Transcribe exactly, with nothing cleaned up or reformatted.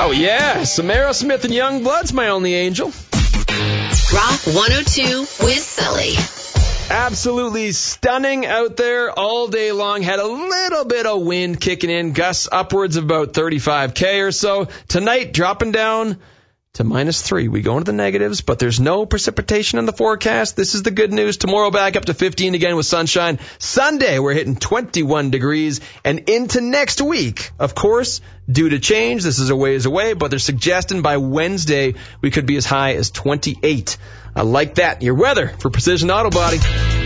Oh, yeah. Samara Smith and Youngblood's My Only Angel. Rock one oh two with Sully. Absolutely stunning out there all day long. Had a little bit of wind kicking in, gusts upwards of about thirty-five K or so. Tonight, dropping down to minus three. We go into the negatives, but there's no precipitation in the forecast. This is the good news. Tomorrow back up to fifteen again with sunshine. Sunday, we're hitting twenty-one degrees. And into next week, of course, due to change, this is a ways away, but they're suggesting by Wednesday we could be as high as twenty-eight. I like that. Your weather for Precision Auto Body.